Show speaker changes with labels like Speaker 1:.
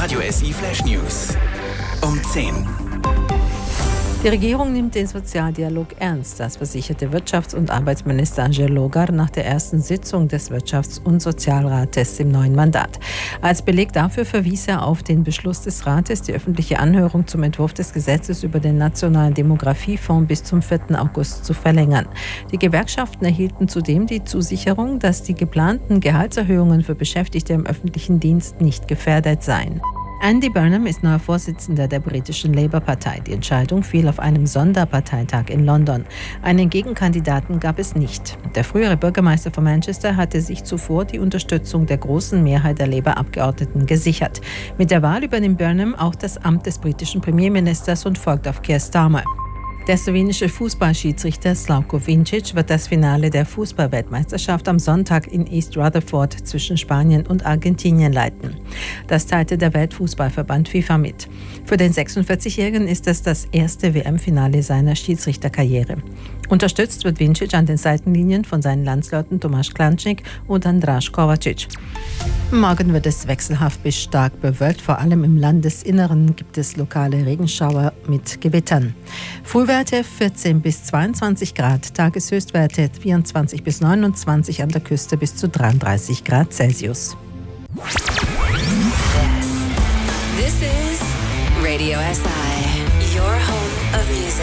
Speaker 1: Radio SI Flash News um 10.
Speaker 2: Die Regierung nimmt den Sozialdialog ernst. Das versicherte Wirtschafts- und Arbeitsminister Angel Logar nach der ersten Sitzung des Wirtschafts- und Sozialrates im neuen Mandat. Als Beleg dafür verwies er auf den Beschluss des Rates, die öffentliche Anhörung zum Entwurf des Gesetzes über den Nationalen Demografiefonds bis zum 4. August zu verlängern. Die Gewerkschaften erhielten zudem die Zusicherung, dass die geplanten Gehaltserhöhungen für Beschäftigte im öffentlichen Dienst nicht gefährdet seien. Andy Burnham ist neuer Vorsitzender der britischen Labour-Partei. Die Entscheidung fiel auf einem Sonderparteitag in London. Einen Gegenkandidaten gab es nicht. Der frühere Bürgermeister von Manchester hatte sich zuvor die Unterstützung der großen Mehrheit der Labour-Abgeordneten gesichert. Mit der Wahl übernimmt Burnham auch das Amt des britischen Premierministers und folgt auf Keir Starmer. Der slowenische Fußballschiedsrichter Slavko Vincic wird das Finale der Fußballweltmeisterschaft am Sonntag in East Rutherford zwischen Spanien und Argentinien leiten. Das teilte der Weltfußballverband FIFA mit. Für den 46-Jährigen ist es das erste WM-Finale seiner Schiedsrichterkarriere. Unterstützt wird Vincic an den Seitenlinien von seinen Landsleuten Tomáš Klančík und András Kovačič. Morgen wird es wechselhaft bis stark bewölkt. Vor allem im Landesinneren gibt es lokale Regenschauer mit Gewittern. Frühwerte 14 bis 22 Grad, Tageshöchstwerte 24 bis 29, an der Küste bis zu 33 Grad Celsius.
Speaker 3: This is Radio SI, your home of music.